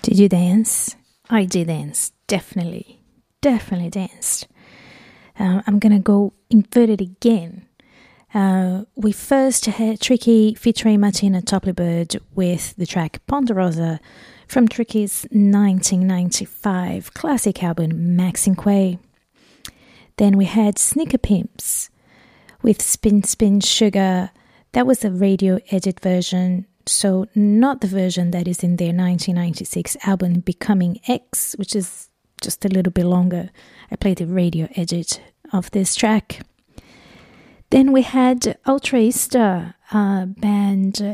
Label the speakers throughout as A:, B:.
A: Did you dance? I did dance, definitely danced. I'm gonna go inverted again. We first had Tricky featuring Martina Topley-Bird with the track Ponderosa from Tricky's 1995 classic album Max and Quay. Then we had Sneaker Pimps with Spin Spin Sugar. That was a radio edit version, so not the version that is in their 1996 album Becoming X, which is just a little bit longer. I played the radio edit of this track. Then we had Ultraista, a band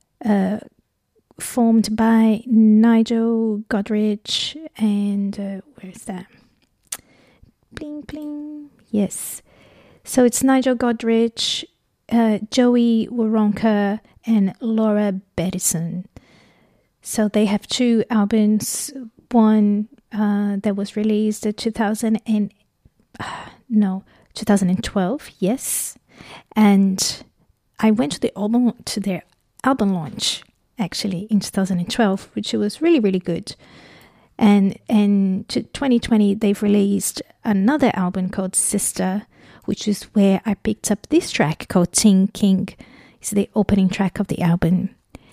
A: formed by Nigel Godrich and where's that? Bling bling. Yes. So it's Nigel Godrich, Joey Waronker, and Laura Bettison. So they have two albums. One that was released in 2012, yes. And I went to their album launch actually in 2012, which was really, really good. And in 2020, they've released another album called Sister, which is where I picked up this track called Ting King. It's the opening track of the album.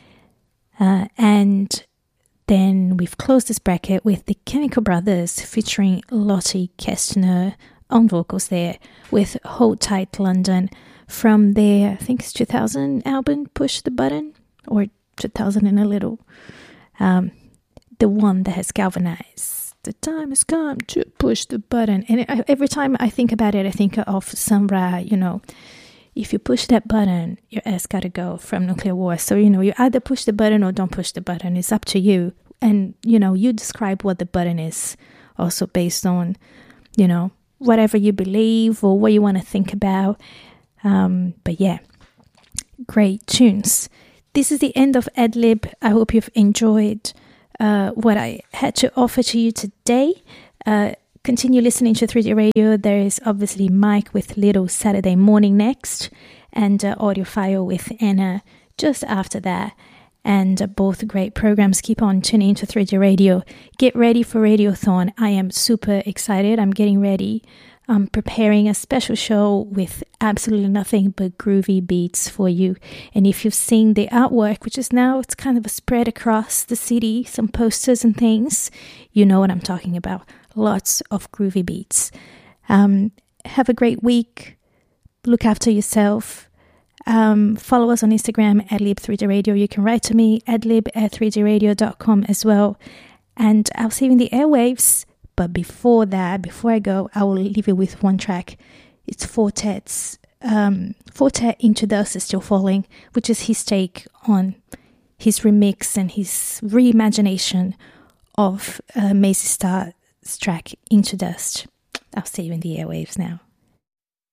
A: And then we've closed this bracket with the Chemical Brothers featuring Lottie Kestner on vocals there with Hold Tight London from their, I think it's 2000 album Push the Button, or 2000 and a little. The one that has galvanized. The time has come to push the button. And every time I think about it, I think of Sun Ra, if you push that button, your ass gotta go from Nuclear War. So, you either push the button or don't push the button. It's up to you. And, you describe what the button is also based on, whatever you believe or what you want to think about. But yeah, great tunes. This is the end of Adlib. I hope you've enjoyed what I had to offer to you today. Continue listening to 3D Radio. There is obviously Mike with Little Saturday Morning next, and Audiophile with Anna just after that. And both great programs. Keep on tuning into 3D Radio. Get ready for Radiothon. I am super excited. I'm getting ready. I'm preparing a special show with absolutely nothing but groovy beats for you. And if you've seen the artwork, which is now, it's kind of a spread across the city, some posters and things, you know what I'm talking about. Lots of groovy beats. Have a great week. Look after yourself. Follow us on Instagram, adlib3dradio. You can write to me, adlib@3dradio.com as well. And I'll see you in the airwaves. But before I go, I will leave you with one track. It's Fortet's Fortet Into Dust Is Still Falling, which is his take on his remix and his reimagination of Macy Starr's track Into Dust. I'll see you in the airwaves now.